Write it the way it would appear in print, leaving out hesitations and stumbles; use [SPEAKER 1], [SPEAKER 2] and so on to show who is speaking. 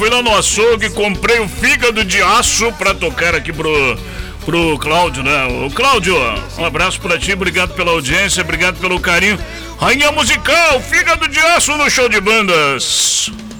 [SPEAKER 1] fui lá no açougue, comprei o fígado de aço pra tocar aqui pro Cláudio, né? O Cláudio, um abraço pra ti, obrigado pela audiência, obrigado pelo carinho. Rainha musical, fígado de aço no show de bandas.